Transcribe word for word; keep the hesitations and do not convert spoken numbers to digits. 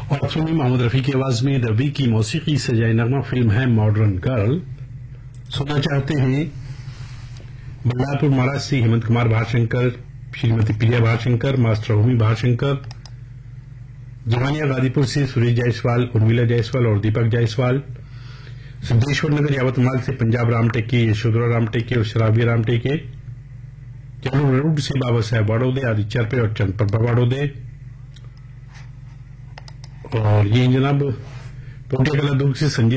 और सुनी मोहम्मद रफी की आवाज में रवि की मौसीकी से जाए नगमा फिल्म है मॉडर्न गर्ल। सुनना चाहते हैं बल्लारपुर महाराज से हेमंत कुमार भाषंकर, श्रीमती प्रिया भाषंकर, मास्टर होमी भाषंकर, जमानिया गाजीपुर से सुरेश जायसवाल, उर्मिला जायसवाल और दीपक जायसवाल, सिद्धेश्वर नगर यावतमाल से पंजाब राम टेके, यशोधरा राम टेके और शराबिया राम टेके, रोड से बाबा साहेब बाड़ोदे, आदित्य पे और चंद बाड़ोदे, और ये जनाब पोटियाकला दुर्ग से संजय